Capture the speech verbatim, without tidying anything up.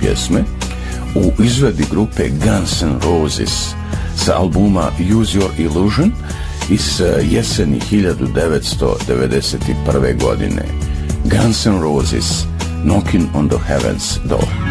pjesme u izvedbi grupe Guns N' Roses sa albuma Use Your Illusion iz jeseni hiljadu devetsto devedeset prve. godine. Guns N' Roses, Knocking on the Heaven's Door.